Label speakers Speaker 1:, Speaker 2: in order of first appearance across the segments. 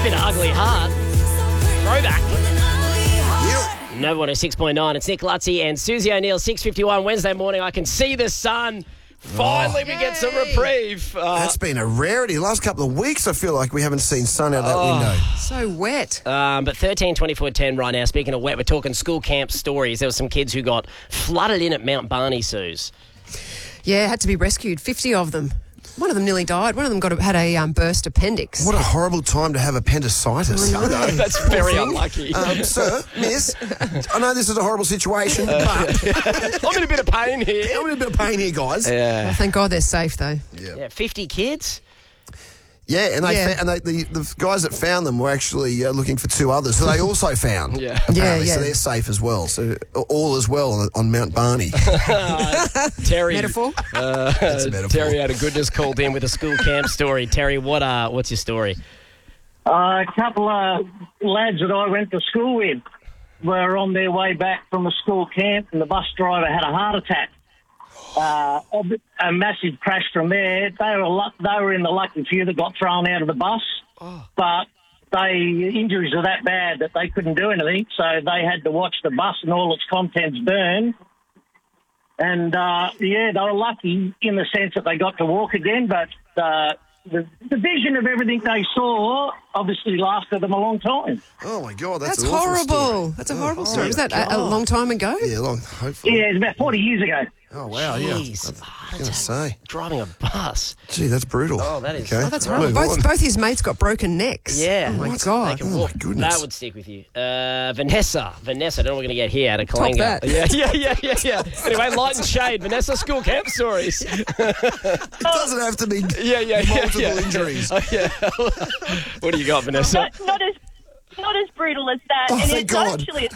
Speaker 1: bit of Ugly Heart. Throwback.
Speaker 2: Yeah.
Speaker 1: Nova 106.9. It's Nick Lutzy and Susie O'Neill, 6:51 Wednesday morning. I can see the sun. Finally, we get some reprieve.
Speaker 2: That's been a rarity. The last couple of weeks, I feel like we haven't seen sun out that window.
Speaker 3: So wet.
Speaker 1: But 13, 24, 10 right now. Speaking of wet, we're talking school camp stories. There were some kids who got flooded in at Mount Barney, Suze.
Speaker 3: Yeah, had to be rescued. 50 of them. One of them nearly died. One of them had a burst appendix.
Speaker 2: What a horrible time to have appendicitis.
Speaker 1: That's very unlucky.
Speaker 2: Sir, miss, I know this is a horrible situation, but
Speaker 1: I'm in a bit of pain here.
Speaker 2: I'm in a bit of pain here, guys.
Speaker 1: Yeah.
Speaker 3: Well, thank God they're safe, though.
Speaker 1: Yeah, 50 kids?
Speaker 2: Yeah, and the guys that found them were actually looking for two others, who they also found.
Speaker 1: Yeah.
Speaker 2: Apparently,
Speaker 3: Yeah.
Speaker 2: so they're safe as well. So all is well on Mount Barney.
Speaker 1: Terry.
Speaker 3: Metaphor?
Speaker 2: That's a metaphor.
Speaker 1: Terry out of Goodness called in with a school camp story. Terry, what's your story?
Speaker 4: A couple of lads that I went to school with were on their way back from a school camp, and the bus driver had a heart attack. A massive crash from there. They were in the lucky few that got thrown out of the bus, but injuries are that bad that they couldn't do anything, so they had to watch the bus and all its contents burn. And they were lucky in the sense that they got to walk again, but the vision of everything they saw obviously lasted them a long time.
Speaker 2: Oh, my God, that's
Speaker 3: That's
Speaker 2: an awful
Speaker 3: horrible.
Speaker 2: story.
Speaker 3: That's a horrible
Speaker 2: Oh,
Speaker 3: story. Was that a long time ago?
Speaker 2: Yeah, hopefully.
Speaker 4: Yeah, it was about 40 years ago.
Speaker 2: Oh, wow,
Speaker 1: Jeez.
Speaker 2: yeah. I was going to say.
Speaker 1: Driving a bus.
Speaker 2: Gee, that's brutal.
Speaker 1: Oh, that is-
Speaker 2: Okay.
Speaker 3: Oh, that's horrible.
Speaker 2: Move on.
Speaker 3: Both his mates got broken necks.
Speaker 1: Yeah.
Speaker 3: Oh, my
Speaker 1: They
Speaker 3: God.
Speaker 1: can
Speaker 2: Oh,
Speaker 1: walk.
Speaker 2: my goodness.
Speaker 1: That would stick with you. Vanessa, I don't know what we're going to get here out of
Speaker 3: Top
Speaker 1: Kalinga.
Speaker 3: that.
Speaker 1: Yeah. Anyway, light and shade. Vanessa, school camp stories.
Speaker 2: It doesn't have to be
Speaker 1: Yeah.
Speaker 2: multiple injuries.
Speaker 1: Yeah. What do you got, Vanessa?
Speaker 5: Not as brutal as that.
Speaker 2: Oh,
Speaker 5: and
Speaker 2: thank
Speaker 5: it's
Speaker 2: God.
Speaker 5: not actually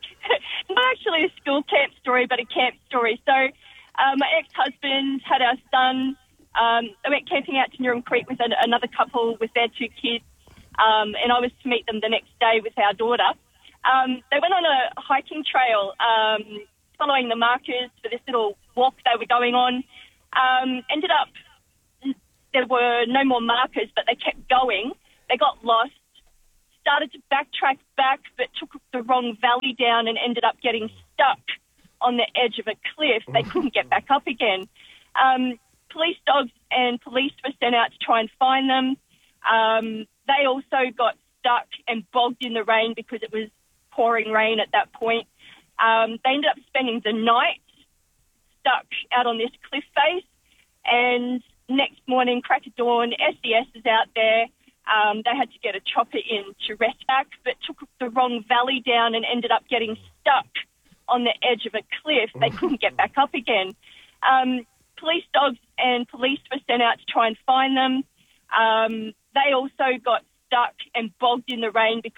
Speaker 5: a school camp story, but a camp story. So my ex-husband had our son. I went camping out to Newham Creek with another couple with their two kids, and I was to meet them the next day with our daughter. They went on a hiking trail, following the markers for this little walk they were going on. Ended up, there were no more markers, but they kept going. They got lost, started to backtrack back, but took the wrong valley down and ended up getting stuck on the edge of a cliff. They couldn't get back up again. Police dogs and police were sent out to try and find them. They also got stuck and bogged in the rain because it was pouring rain at that point. They ended up spending the night stuck out on this cliff face, and next morning, crack of dawn, SES is out there. They had to get a chopper in to rescue, but took the wrong valley down and ended up getting stuck on the edge of a cliff. They couldn't get back up again. Police dogs and police were sent out to try and find them. They also got stuck and bogged in the rain because